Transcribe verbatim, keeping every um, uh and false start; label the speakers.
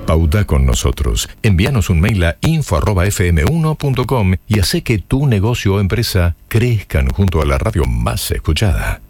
Speaker 1: Pauta con nosotros. Envíanos un mail a info arroba f m uno punto com y hace que tu negocio o empresa crezcan junto a la radio más escuchada.